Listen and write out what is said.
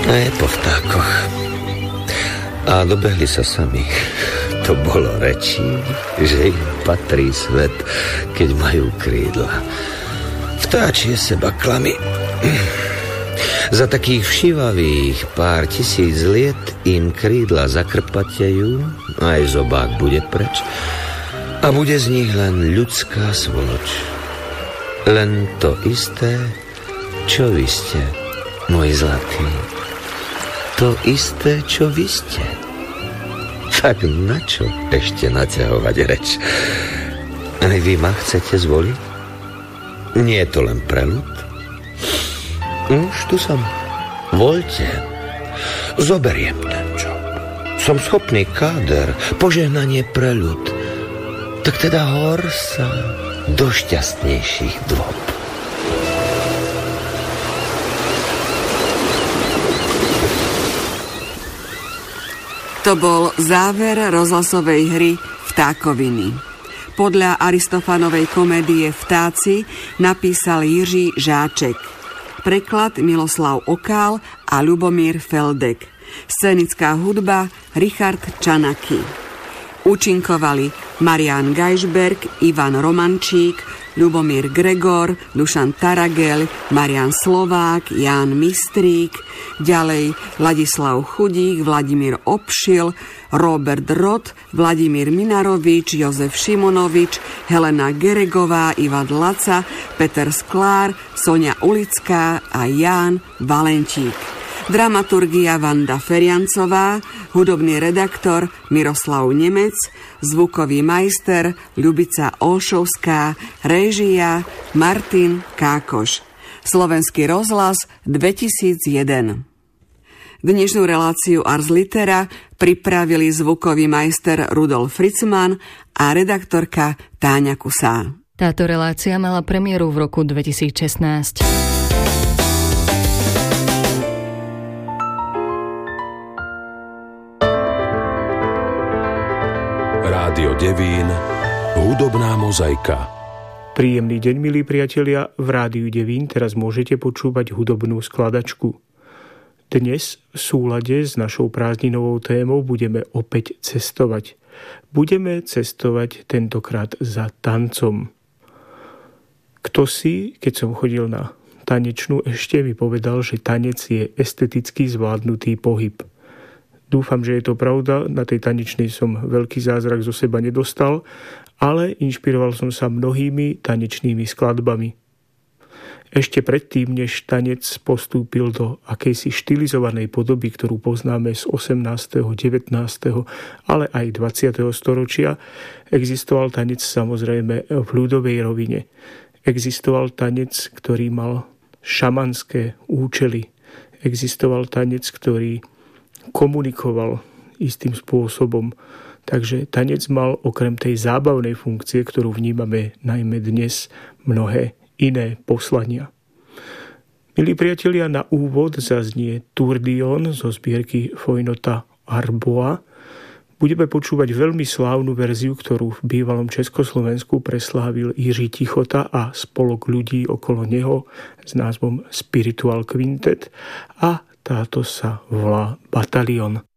A je po vtákoch. A dobehli sa sami. To bolo rečí, že im patrí svet, keď majú krídla. Vtáčie seba klamy. Za takých všivavých pár tisíc liet im krídla zakrpatejú, aj zobák bude preč a bude z nich len ľudská svoloč. Len to isté, čo vy ste, môj zlatý. To isté, čo vy ste. Tak na čo ešte naťahovať reč? Aj vy ma chcete zvoliť? Nie je to len preľud? Už tu som. Voľte. Zoberiem ten job. Som schopný káder, požehnanie preľud. Tak teda hor sa do šťastnejších dôb. To bol záver rozhlasovej hry Vtákoviny. Podľa Aristofanovej komédie Vtáci napísal Jiří Žáček. Preklad Miloslav Okál a Ľubomír Feldek. Scenická hudba Richard Čanaky. Účinkovali Marián Gajšberg, Ivan Romančík, Ľubomír Gregor, Dušan Taragel, Marián Slovák, Ján Mistrík, ďalej Ladislav Chudík, Vladimír Obšil, Robert Rod, Vladimír Minarovič, Jozef Šimonovič, Helena Geregová, Ivan Laca, Peter Sklár, Sonia Ulická a Ján Valentík. Dramaturgia Vanda Feriancová, hudobný redaktor Miroslav Nemec, zvukový majster Ľubica Olšovská, réžia Martin Kákoš. Slovenský rozhlas 2001. Dnešnú reláciu Ars Litera pripravili zvukový majster Rudolf Fritzman a redaktorka Táňa Kusá. Táto relácia mala premiéru v roku 2016. Rádio Devín, hudobná mozaika. Príjemný deň, milí priatelia. V Rádiu Devín teraz môžete počúvať hudobnú skladačku. Dnes v súlade s našou prázdninovou témou budeme opäť cestovať. Budeme cestovať tentokrát za tancom. Kto si, keď som chodil na tanečnú, ešte mi povedal, že tanec je esteticky zvládnutý pohyb. Dúfam, že je to pravda. Na tej tanečnej som veľký zázrak zo seba nedostal, ale inšpiroval som sa mnohými tanečnými skladbami. Ešte predtým, než tanec postúpil do akejsi štilizovanej podoby, ktorú poznáme z 18., 19., ale aj 20. storočia, existoval tanec samozrejme v ľudovej rovine. Existoval tanec, ktorý mal šamanské účely. Existoval tanec, ktorý komunikoval istým spôsobom. Takže tanec mal okrem tej zábavnej funkcie, ktorú vnímame najmä dnes, mnohé iné poslania. Milí priatelia, na úvod zaznie Tourbillon zo zbierky Foinota Arboa. Budeme počúvať veľmi slávnu verziu, ktorú v bývalom Československu preslávil Jiří Tichota a spolok ľudí okolo neho s názvom Spiritual Quintet a táto sa volá Batalion.